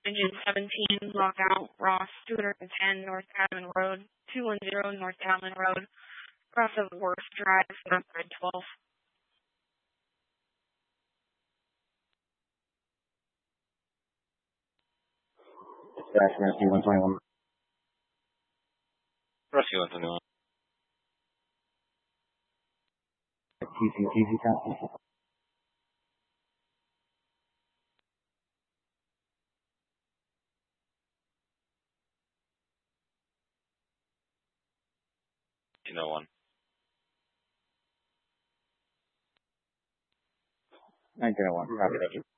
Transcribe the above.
Engine 17, lockout, Ross, 210 North Cadman Road, 210 North Cadman Road, cross of Worth Drive, Northside 12. Rescue 121. Rescue 121. TCTV copy. No one. 901. Copy that.